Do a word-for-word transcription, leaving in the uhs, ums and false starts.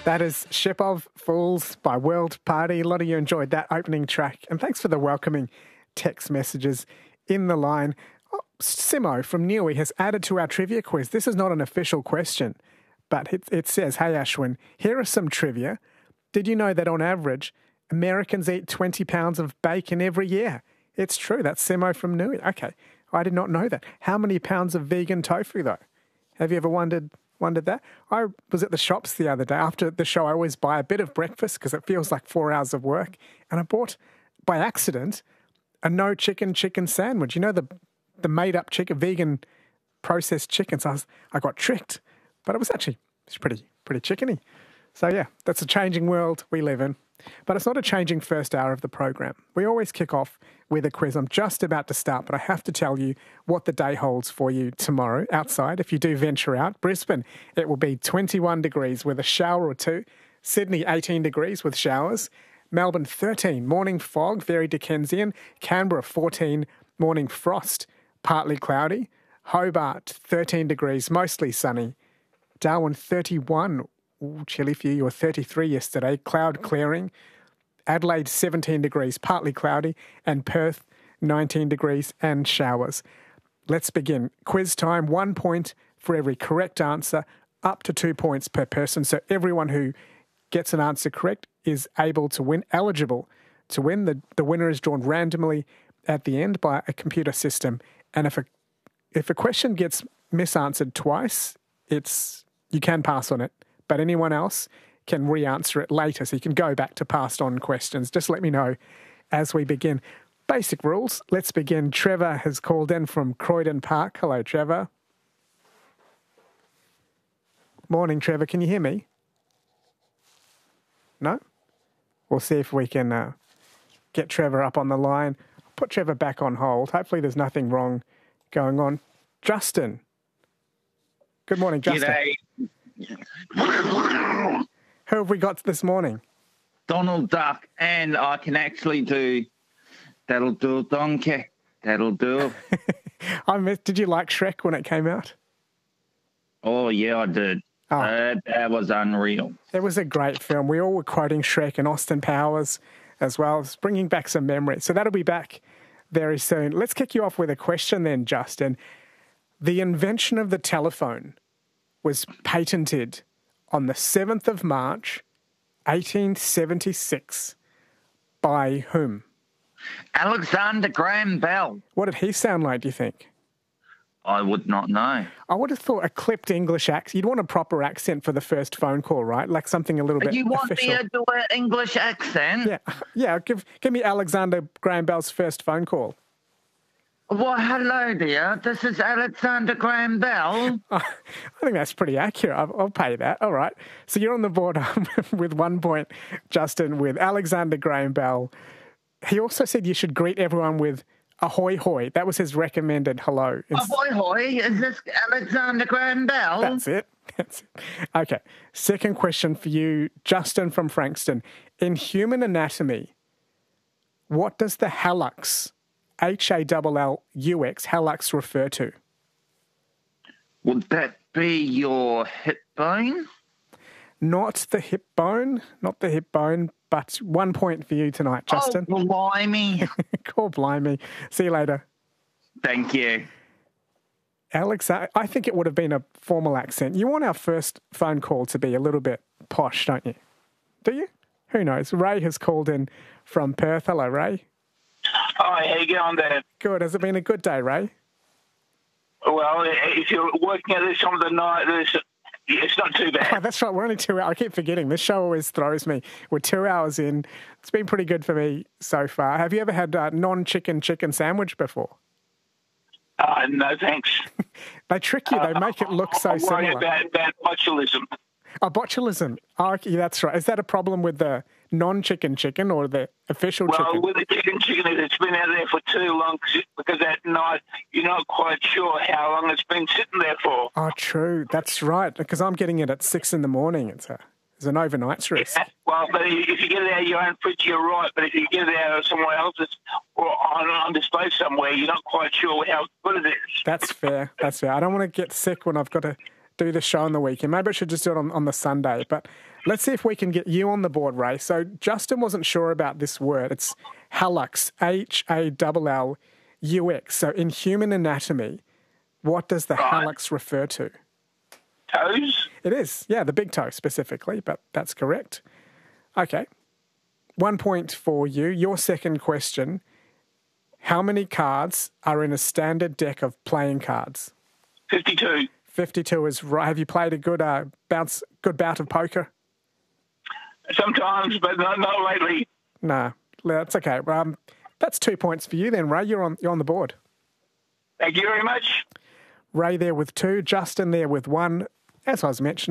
That is Ship of Fools by World Party. A lot of you enjoyed that opening track. And thanks for the welcoming text messages in the line. Oh, Simo from Newey has added to our trivia quiz. This is not an official question, but it, it says, hey, Ashwin, here are some trivia. Did you know that on average, Americans eat twenty pounds of bacon every year? It's true. That's Simo from Newey. Okay. I did not know that. How many pounds of vegan tofu, though? Have you ever wondered wondered that? I was at the shops the other day. After the show, I always buy a bit of breakfast because it feels like four hours of work. And I bought, by accident, a no chicken chicken sandwich. You know, the the made-up chicken, vegan processed chicken. So I, was, I got tricked. But it was actually it's pretty, pretty chickeny. So, yeah, that's a changing world we live in. But it's not a changing first hour of the program. We always kick off with a quiz. I'm just about to start, but I have to tell you what the day holds for you tomorrow outside. If you do venture out, Brisbane, it will be twenty-one degrees with a shower or two. Sydney, eighteen degrees with showers. Melbourne, thirteen, morning fog, very Dickensian. Canberra, fourteen, morning frost, partly cloudy. Hobart, thirteen degrees, mostly sunny. Darwin, thirty-one, ooh, chilly for you. You were thirty-three yesterday. Cloud clearing. Adelaide, seventeen degrees, partly cloudy. And Perth, nineteen degrees and showers. Let's begin. Quiz time, one point for every correct answer, up to two points per person. So everyone who gets an answer correct is able to win, eligible to win. The, the winner is drawn randomly at the end by a computer system. And if a, if a question gets misanswered twice, it's you can pass on it. But anyone else can re-answer it later, so you can go back to passed on questions. Just let me know as we begin. Basic rules. Let's begin. Trevor has called in from Croydon Park. Hello, Trevor. Morning, Trevor. Can you hear me? No? We'll see if we can uh, get Trevor up on the line. I'll put Trevor back on hold. Hopefully there's nothing wrong going on. Justin. Good morning, Justin. G'day. Who have we got this morning? Donald Duck, and I can actually do That'll Do Donkey. That'll do. I missed, did you like Shrek when it came out? Oh, yeah, I did. Oh. Uh, that was unreal. It was a great film. We all were quoting Shrek and Austin Powers as well. It's bringing back some memories. So that'll be back very soon. Let's kick you off with a question then, Justin. The invention of the telephone was patented on the seventh of March, eighteen seventy-six, by whom? Alexander Graham Bell. What did he sound like, do you think? I would not know. I would have thought a clipped English accent. You'd want a proper accent for the first phone call, right? Like something a little bit You want official. me to do an English accent? Yeah, yeah. Give give me Alexander Graham Bell's first phone call. Well, hello, dear. This is Alexander Graham Bell. Oh, I think that's pretty accurate. I'll, I'll pay that. All right. So you're on the board with one point, Justin, with Alexander Graham Bell. He also said you should greet everyone with ahoy hoy. That was his recommended hello. It's, ahoy hoy? Is this Alexander Graham Bell? That's it. That's it. Okay. Second question for you, Justin from Frankston. In human anatomy, what does the hallux, H A L L U X, hallux refer to? Would that be your hip bone? Not the hip bone, not the hip bone, but one point for you tonight, Justin. Oh, blimey. Call blimey. See you later. Thank you. Alex, I think it would have been a formal accent. You want our first phone call to be a little bit posh, don't you? Do you? Who knows? Ray has called in from Perth. Hello, Ray. Hi, how you going there? Good. Has it been a good day, Ray? Well, if you're working at this time of the night, this, it's not too bad. Oh, that's right. We're only two hours. I keep forgetting. This show always throws me. We're two hours in. It's been pretty good for me so far. Have you ever had a non-chicken chicken sandwich before? Uh, no, thanks. They trick you. They make it look so I'm similar. worried about, about botulism. Oh, botulism. Oh, okay, that's right. Is that a problem with the non-chicken chicken or the official well, chicken? Well, with the chicken chicken, it's been out there for too long because at night you're not quite sure how long it's been sitting there for. Oh, true. That's right. Because I'm getting it at six in the morning. It's a it's an overnight risk. Yeah. Well, but if you get it out of your own fridge, you're right. But if you get it out of somewhere else's or on, on display somewhere, you're not quite sure how good it is. That's fair. That's fair. I don't want to get sick when I've got to do the show on the weekend. Maybe I should just do it on, on the Sunday. But let's see if we can get you on the board, Ray. So Justin wasn't sure about this word. It's hallux, H A L L U X. So in human anatomy, what does the Right. hallux refer to? Toes? It is, yeah, the big toe specifically, but that's correct. Okay. One point for you. Your second question. How many cards are in a standard deck of playing cards? fifty-two. fifty-two is right. Have you played a good uh, bounce, good bout of poker? Sometimes, but not, not lately. No, that's okay. Um, that's two points for you then, Ray. You're on, you're on the board. Thank you very much. Ray there with two, Justin there with one. As I was mentioning,